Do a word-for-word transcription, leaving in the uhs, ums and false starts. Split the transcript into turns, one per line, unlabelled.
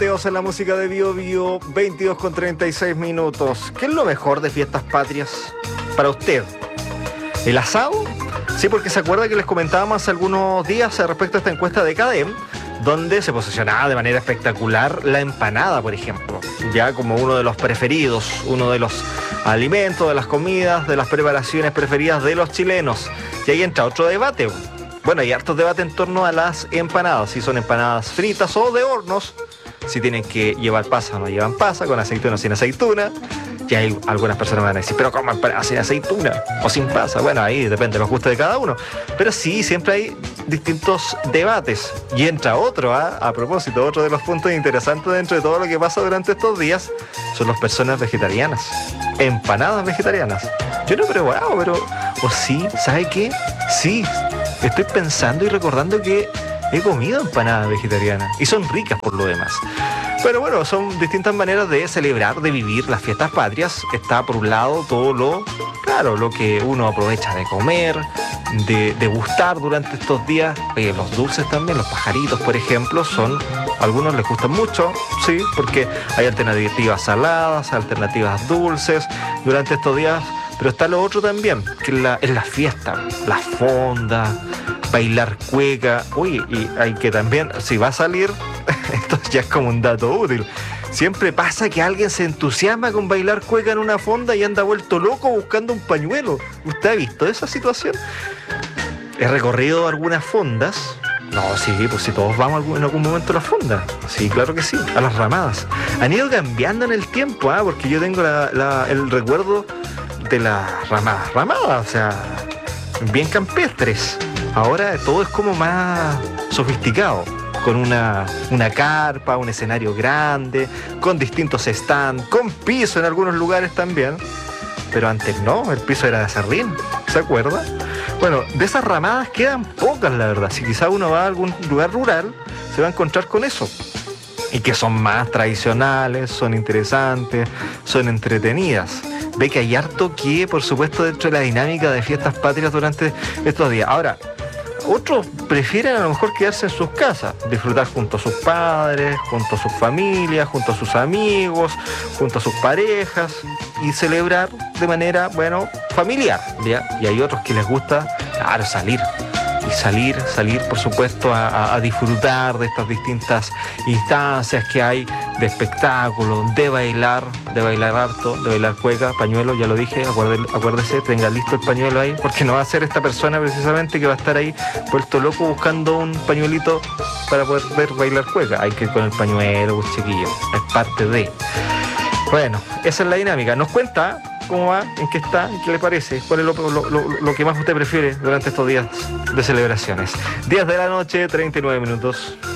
Teos en la música de Bio Bio, veintidós con treinta y seis minutos. ¿Qué es lo mejor de fiestas patrias para usted? ¿El asado? Sí, porque se acuerda que les comentábamos hace algunos días respecto a esta encuesta de Cadem, donde se posicionaba de manera espectacular la empanada, por ejemplo, ya como uno de los preferidos, uno de los alimentos, de las comidas, de las preparaciones preferidas de los chilenos. Y ahí entra otro debate. Bueno, hay hartos debates en torno a las empanadas, si son empanadas fritas o de hornos, si tienen que llevar pasa o no llevan pasa, con aceituna o sin aceituna. Y hay algunas personas que van a decir, pero ¿cómo empanadas sin aceituna o sin pasa? Bueno, ahí depende de los gustos de cada uno. Pero sí, siempre hay distintos debates. Y entra otro, ¿eh? A propósito, otro de los puntos interesantes dentro de todo lo que pasa durante estos días son las personas vegetarianas. Empanadas vegetarianas. Yo no he probado, pero... O sí, ¿sabe qué? Sí, estoy pensando y recordando que he comido empanadas vegetarianas. Y son ricas por lo demás. Pero bueno, son distintas maneras de celebrar, de vivir las fiestas patrias. Está por un lado todo lo, claro, lo que uno aprovecha de comer, de degustar durante estos días. Eh, los dulces también, los pajaritos, por ejemplo, son, a algunos les gustan mucho, sí, porque hay alternativas saladas, alternativas dulces durante estos días. Pero está lo otro también, que es la, es la fiesta, la fonda, bailar cueca. Uy, y hay que también, si va a salir, esto ya es como un dato útil, siempre pasa que alguien se entusiasma con bailar cueca en una fonda y anda vuelto loco buscando un pañuelo. ¿Usted ha visto esa situación? He recorrido algunas fondas. No, sí, pues si todos vamos en algún momento a la fonda. Sí, claro que sí, a las ramadas. Han ido cambiando en el tiempo, ¿eh? Porque yo tengo la, la, el recuerdo de las ramadas, ramadas, o sea, bien campestres. Ahora todo es como más sofisticado, con una, una carpa, un escenario grande, con distintos stands, con piso en algunos lugares también. Pero antes no, el piso era de acerrín, ¿se acuerda? Bueno, de esas ramadas quedan pocas, la verdad. Si quizá uno va a algún lugar rural, se va a encontrar con eso. Y que son más tradicionales, son interesantes, son entretenidas. Ve que hay harto que, por supuesto, dentro de la dinámica de fiestas patrias durante estos días. Ahora, otros prefieren a lo mejor quedarse en sus casas, disfrutar junto a sus padres, junto a sus familias, junto a sus amigos, junto a sus parejas y celebrar de manera, bueno, familiar, ¿ya? Y hay otros que les gusta, claro, salir. Y salir, salir por supuesto a, a, a disfrutar de estas distintas instancias que hay de espectáculo, de bailar, de bailar harto, de bailar cueca, pañuelo, ya lo dije, acuérdese, acuérdese, tenga listo el pañuelo ahí, porque no va a ser esta persona precisamente que va a estar ahí vuelto loco buscando un pañuelito para poder ver bailar cueca. Hay que ir con el pañuelo, pues, chiquillo, es parte de... Bueno, esa es la dinámica. Nos cuenta cómo va, en qué está, y qué le parece, cuál es lo, lo, lo, lo que más usted prefiere durante estos días de celebraciones. Días de la noche, treinta y nueve minutos.